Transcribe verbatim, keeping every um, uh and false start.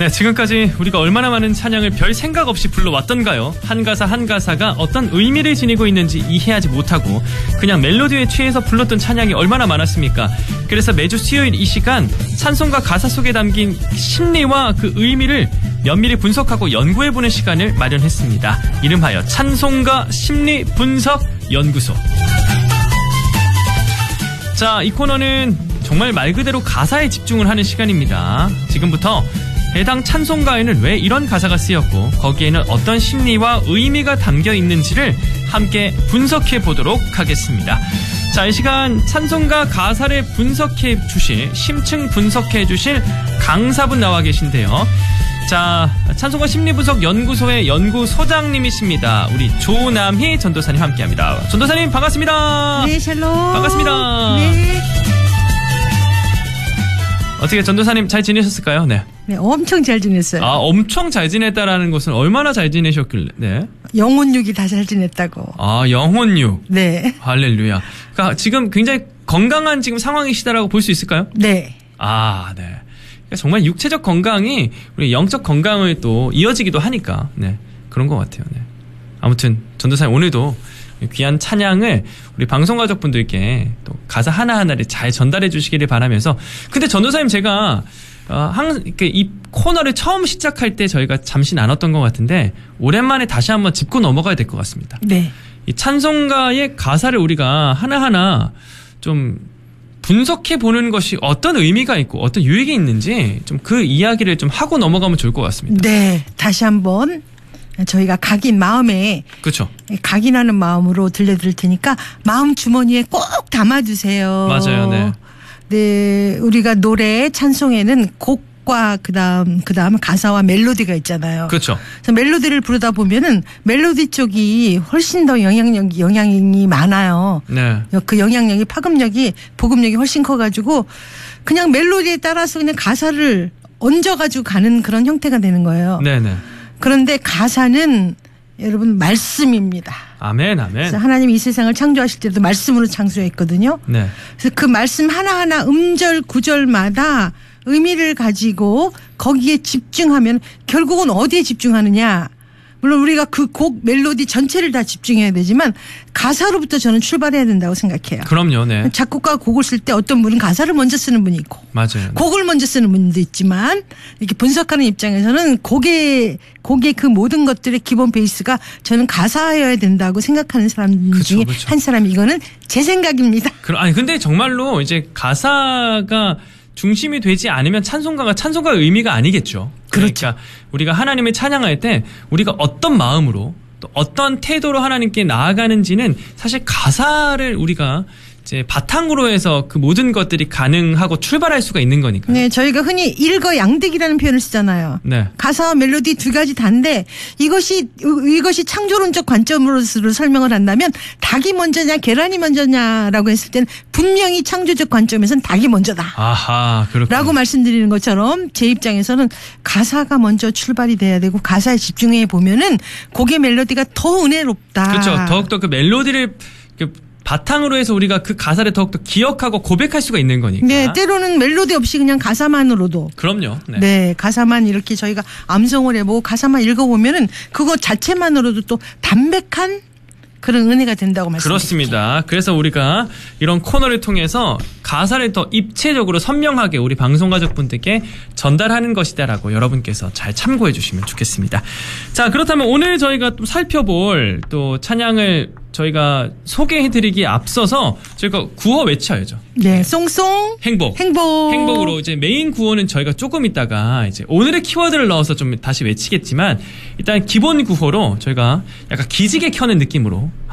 네, 지금까지 우리가 얼마나 많은 찬양을 별 생각 없이 불러왔던가요? 한 가사 한 가사가 어떤 의미를 지니고 있는지 이해하지 못하고 그냥 멜로디에 취해서 불렀던 찬양이 얼마나 많았습니까? 그래서 매주 수요일 이 시간 찬송가 가사 속에 담긴 심리와 그 의미를 면밀히 분석하고 연구해보는 시간을 마련했습니다. 이름하여 찬송가 심리 분석 연구소. 자, 이 코너는 정말 말 그대로 가사에 집중을 하는 시간입니다. 지금부터 해당 찬송가에는 왜 이런 가사가 쓰였고 거기에는 어떤 심리와 의미가 담겨 있는지를 함께 분석해 보도록 하겠습니다. 자, 이 시간 찬송가 가사를 분석해 주실, 심층 분석해 주실 강사분 나와 계신데요. 자, 찬송가 심리분석 연구소의 연구소장님이십니다. 우리 조남희 전도사님 함께합니다. 전도사님 반갑습니다. 네, 샬롬. 반갑습니다. 네. 어떻게 전도사님 잘 지내셨을까요? 네. 네, 엄청 잘 지냈어요. 아, 엄청 잘 지냈다라는 것은 얼마나 잘 지내셨길래? 네. 영혼육이 다 잘 지냈다고. 아, 영혼육. 네. 할렐루야. 그러니까 지금 굉장히 건강한 지금 상황이시다라고 볼 수 있을까요? 네. 아, 네. 그러니까 정말 육체적 건강이 우리 영적 건강을 또 이어지기도 하니까, 네. 그런 것 같아요. 네. 아무튼 전도사님 오늘도 귀한 찬양을 우리 방송가족분들께 또 가사 하나하나를 잘 전달해 주시기를 바라면서, 근데 전도사님 제가 어, 항상 이렇게 이 코너를 처음 시작할 때 저희가 잠시 나눴던 것 같은데 오랜만에 다시 한번 짚고 넘어가야 될 것 같습니다. 네. 이 찬송가의 가사를 우리가 하나하나 좀 분석해 보는 것이 어떤 의미가 있고 어떤 유익이 있는지 좀 그 이야기를 좀 하고 넘어가면 좋을 것 같습니다. 네. 다시 한번 저희가 각인 마음에, 그렇죠. 각인하는 마음으로 들려드릴 테니까 마음 주머니에 꼭 담아두세요. 맞아요. 네. 네, 우리가 노래 찬송에는 곡과 그다음 그다음 가사와 멜로디가 있잖아요. 그렇죠. 그래서 멜로디를 부르다 보면은 멜로디 쪽이 훨씬 더 영향력 영향이 많아요. 네. 그 영향력이, 파급력이, 보급력이 훨씬 커가지고 그냥 멜로디에 따라서 그냥 가사를 얹어가지고 가는 그런 형태가 되는 거예요. 네네. 그런데 가사는 여러분 말씀입니다. 아멘, 아멘. 그래서 하나님이 이 세상을 창조하실 때도 말씀으로 창조했거든요. 네. 그래서 그 말씀 하나하나 음절 구절마다 의미를 가지고 거기에 집중하면 결국은 어디에 집중하느냐. 물론 우리가 그 곡 멜로디 전체를 다 집중해야 되지만 가사로부터 저는 출발해야 된다고 생각해요. 그럼요. 네. 작곡가 곡을 쓸 때 어떤 분은 가사를 먼저 쓰는 분이 있고 맞아요. 곡을 먼저 쓰는 분도 있지만 이렇게 분석하는 입장에서는 곡의 곡의 그 모든 것들의 기본 베이스가 저는 가사여야 된다고 생각하는 사람 그쵸, 중에 그쵸. 한 사람이, 이거는 제 생각입니다. 그, 아니 근데 정말로 이제 가사가 중심이 되지 않으면 찬송가가 찬송가의 의미가 아니겠죠. 그렇죠. 그러니까 우리가 하나님을 찬양할 때 우리가 어떤 마음으로 또 어떤 태도로 하나님께 나아가는지는 사실 가사를 우리가 이제 바탕으로 해서 그 모든 것들이 가능하고 출발할 수가 있는 거니까요. 네, 저희가 흔히 일거양득이라는 표현을 쓰잖아요. 네. 가사와 멜로디 두 가지 다인데 이것이 이것이 창조론적 관점으로 설명을 한다면 닭이 먼저냐 계란이 먼저냐라고 했을 때는 분명히 창조적 관점에서는 닭이 먼저다. 아하, 그렇군요. 라고 말씀드리는 것처럼 제 입장에서는 가사가 먼저 출발이 돼야 되고 가사에 집중해 보면은 곡의 멜로디가 더 은혜롭다. 그렇죠. 더욱더 그 멜로디를 그 바탕으로 해서 우리가 그 가사를 더욱더 기억하고 고백할 수가 있는 거니까. 네, 때로는 멜로디 없이 그냥 가사만으로도. 그럼요. 네. 네, 가사만 이렇게 저희가 암송을 해보고 가사만 읽어보면은 그거 자체만으로도 또 담백한 그런 은혜가 된다고 말씀드립니다. 그렇습니다. 그래서 우리가 이런 코너를 통해서 가사를 더 입체적으로 선명하게 우리 방송가족분들께 전달하는 것이다라고 여러분께서 잘 참고해 주시면 좋겠습니다. 자, 그렇다면 오늘 저희가 또 살펴볼 또 찬양을 저희가 소개해드리기에 앞서서 저희가 구호 외쳐야죠. 네, 송송 행복. 행복. 행복으로 이제 메인 구호는 저희가 조금 있다가 이제 오늘의 키워드를 넣어서 좀 다시 외치겠지만 일단 기본 구호로 저희가 약간 기지개 켜는 느낌으로